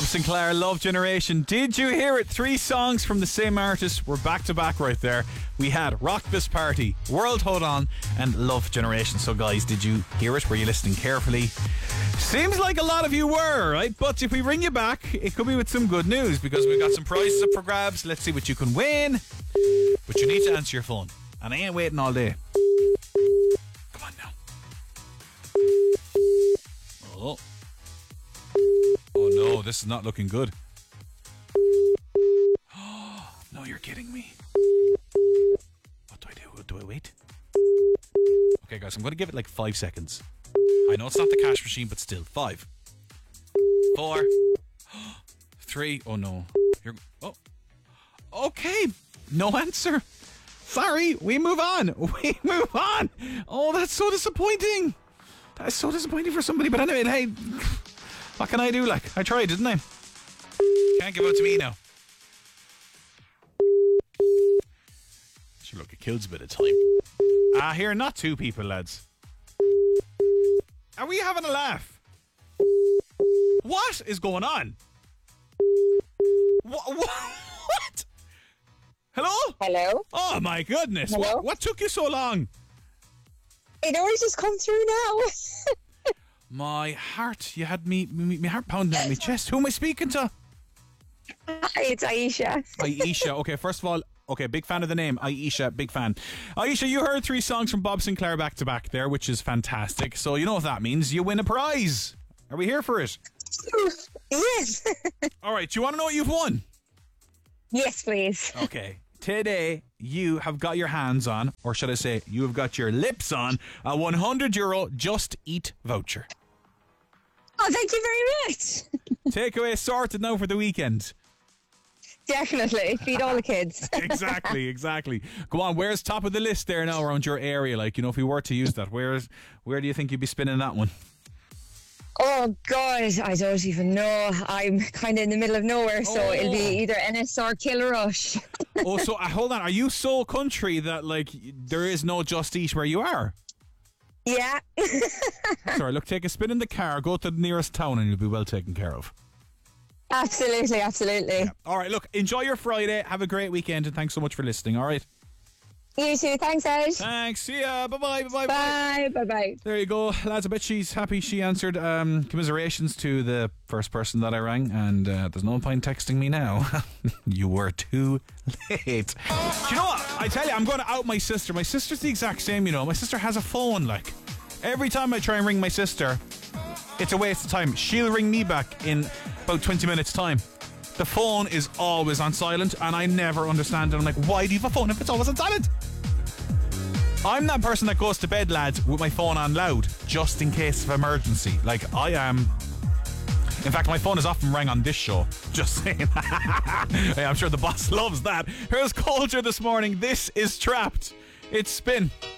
Sinclair, Love Generation. Did you hear it? 3 songs from the same artist were back to back right there. We had Rock This Party, World Hold On, and Love Generation. So guys, did you hear it? Were you listening carefully? Seems like a lot of you were, right? But if we ring you back, it could be with some good news, because we've got some prizes up for grabs. Let's see what you can win. But you need to answer your phone, and I ain't waiting all day. Come on now. Oh. Oh no, this is not looking good. No, you're kidding me. What do I do? Do I wait? Okay guys, I'm going to give it like 5 seconds. I know it's not the cash machine, but still. 5 4 3. Oh no. Okay. No answer. Sorry, we move on. We move on. Oh, that's so disappointing. That is so disappointing for somebody. But anyway, hey, what can I do? Like, I tried, didn't I? Can't give it to me now. Sure, look, it kills a bit of time. Here, not 2 people, lads. Are we having a laugh? What is going on? What? Hello? Hello? Oh my goodness. Hello? What took you so long? It only just come through now. My heart, you had me heart pounding at my chest. Who am I speaking to? Hi, it's Aisha. Aisha. Okay, first of all, big fan of the name. Aisha, big fan. Aisha, you heard 3 songs from Bob Sinclair back to back there, which is fantastic. So you know what that means. You win a prize. Are we here for it? Yes. All right, do you want to know what you've won? Yes, please. Okay. Today, you have got your hands on, or should I say, you have got your lips on, a €100 Just Eat voucher. Oh, thank you very much. Takeaway sorted now for the weekend. Definitely. Feed all the kids. Exactly. Go on, where's top of the list there now around your area? Like, you know, if we were to use that, where do you think you'd be spinning that one? Oh, God, I don't even know. I'm kind of in the middle of nowhere, so it'll be either Ennis or Kilrush. Oh, so hold on. Are you so country that, like, there is no Just Eat where you are? Yeah. Sorry, look, take a spin in the car, go to the nearest town, and you'll be well taken care of. Absolutely. Yeah. All right, look, enjoy your Friday. Have a great weekend, and thanks so much for listening, all right? You too. Thanks, Ed. Thanks. See ya. Bye-bye. Bye. There you go. Lads, I bet she's happy she answered. Commiserations to the first person that I rang, and there's no point texting me now. You were too late. Do you know what? I tell you, I'm going to out my sister. My sister's the exact same, you know. My sister has a phone, like. Every time I try and ring my sister, it's a waste of time. She'll ring me back in about 20 minutes' time. The phone is always on silent, and I never understand it. I'm like, why do you have a phone if it's always on silent? I'm that person that goes to bed, lads, with my phone on loud, just in case of emergency. Like, I am. In fact, my phone is often rang on this show. Just saying. Hey, I'm sure the boss loves that. Here's Culture this morning. This is Trapped. It's Spin.